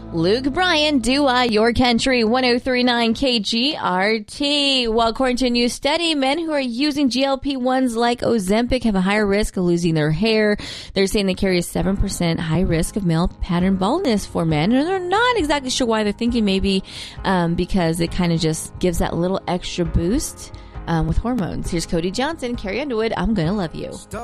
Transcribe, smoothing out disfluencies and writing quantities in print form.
Luke Bryan, Dua, Your Country, 103.9 KGRT. Well, according to a new study, men who are using GLP-1s like Ozempic have a higher risk of losing their hair. They're saying they carry a 7% high risk of male pattern baldness for men. And they're not exactly sure why. They're thinking maybe because it kind of just gives that little extra boost with hormones. Here's Cody Johnson, Carrie Underwood, I'm Gonna Love You.